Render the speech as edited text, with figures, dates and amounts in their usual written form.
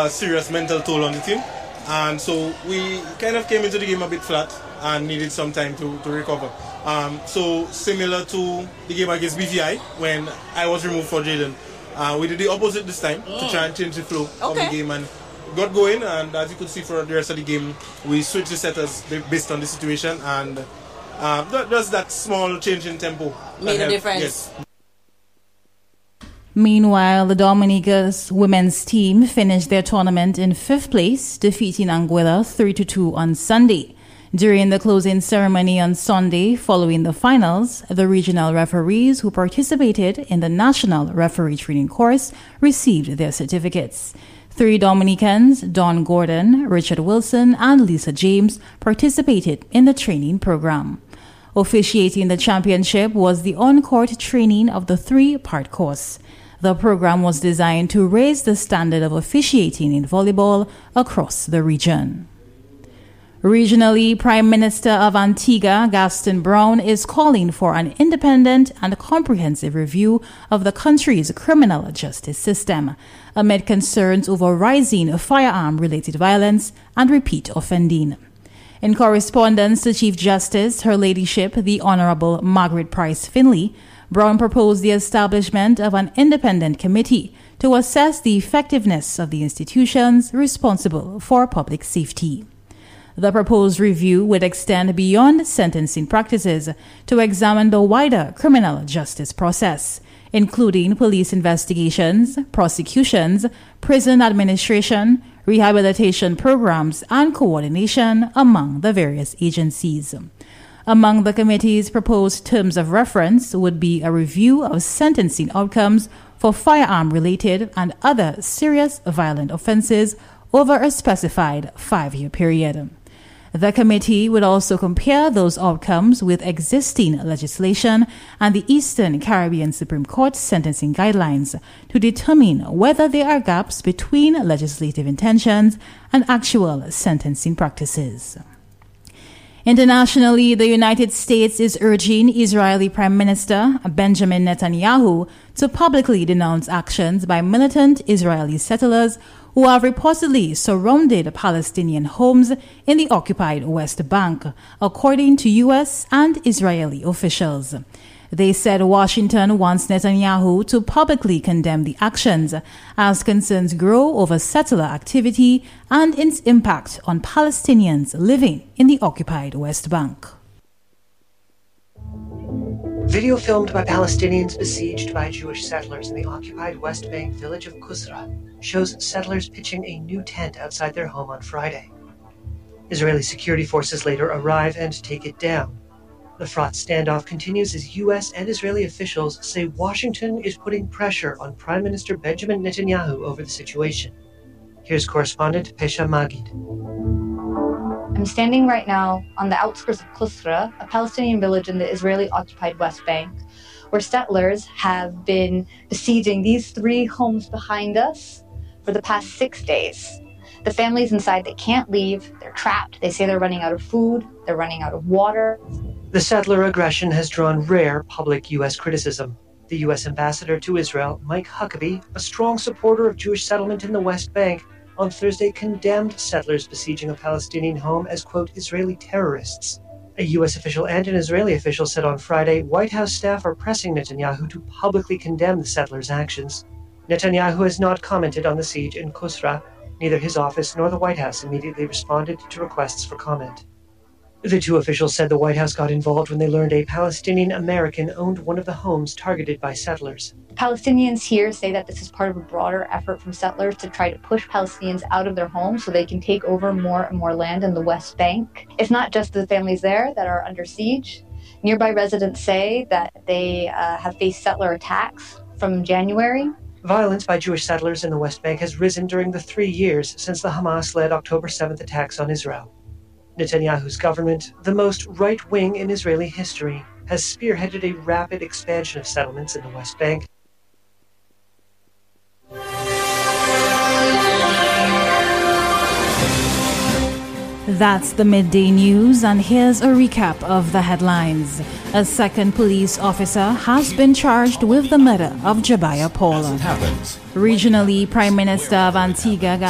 a serious mental toll on the team. And so we kind of came into the game a bit flat and needed some time to recover. So similar to the game against BVI when I was removed for Jaden, we did the opposite this time to try and change the flow of the game and got going. And as you could see for the rest of the game, we switched the setters based on the situation, and just that small change in tempo made a difference. Yes. Meanwhile, the Dominicas women's team finished their tournament in 5th place, defeating Anguilla 3-2 on Sunday. During the closing ceremony on Sunday following the finals, the regional referees who participated in the national referee training course received their certificates. 3 Dominicans, Dawn Gordon, Richard Wilson, and Lisa James, participated in the training program. Officiating the championship was the on-court training of the 3-part course. The program was designed to raise the standard of officiating in volleyball across the region. Regionally, Prime Minister of Antigua, Gaston Brown, is calling for an independent and comprehensive review of the country's criminal justice system, amid concerns over rising firearm-related violence and repeat offending. In correspondence to Chief Justice, Her Ladyship, the Honorable Margaret Price Finley, Brown proposed the establishment of an independent committee to assess the effectiveness of the institutions responsible for public safety. The proposed review would extend beyond sentencing practices to examine the wider criminal justice process, including police investigations, prosecutions, prison administration, rehabilitation programs, and coordination among the various agencies. Among the committee's proposed terms of reference would be a review of sentencing outcomes for firearm-related and other serious violent offenses over a specified 5-year period. The committee would also compare those outcomes with existing legislation and the Eastern Caribbean Supreme Court sentencing guidelines to determine whether there are gaps between legislative intentions and actual sentencing practices. Internationally, the United States is urging Israeli Prime Minister Benjamin Netanyahu to publicly denounce actions by militant Israeli settlers who have reportedly surrounded Palestinian homes in the occupied West Bank, according to U.S. and Israeli officials. They said Washington wants Netanyahu to publicly condemn the actions as concerns grow over settler activity and its impact on Palestinians living in the occupied West Bank. Video filmed by Palestinians besieged by Jewish settlers in the occupied West Bank village of Qusra shows settlers pitching a new tent outside their home on Friday. Israeli security forces later arrive and take it down. The fraught standoff continues as U.S. and Israeli officials say Washington is putting pressure on Prime Minister Benjamin Netanyahu over the situation. Here's correspondent Pesha Magid. I'm standing right now on the outskirts of Qusra, a Palestinian village in the Israeli-occupied West Bank, where settlers have been besieging these 3 homes behind us for the past 6 days. The families inside, they can't leave, they're trapped. They say they're running out of food, they're running out of water. The settler aggression has drawn rare public U.S. criticism. The U.S. ambassador to Israel, Mike Huckabee, a strong supporter of Jewish settlement in the West Bank, on Thursday condemned settlers besieging a Palestinian home as, quote, Israeli terrorists. A U.S. official and an Israeli official said on Friday White House staff are pressing Netanyahu to publicly condemn the settlers' actions. Netanyahu has not commented on the siege in Qusra. Neither his office nor the White House immediately responded to requests for comment. The 2 officials said the White House got involved when they learned a Palestinian American owned one of the homes targeted by settlers. Palestinians here say that this is part of a broader effort from settlers to try to push Palestinians out of their homes so they can take over more and more land in the West Bank. It's not just the families there that are under siege. Nearby residents say that they have faced settler attacks from January. Violence by Jewish settlers in the West Bank has risen during the 3 years since the Hamas-led October 7th attacks on Israel. Netanyahu's government, the most right-wing in Israeli history, has spearheaded a rapid expansion of settlements in the West Bank. That's the midday news, and here's a recap of the headlines. A second police officer has been charged with the murder of Jabaya Paul. Regionally, Prime Minister of Antigua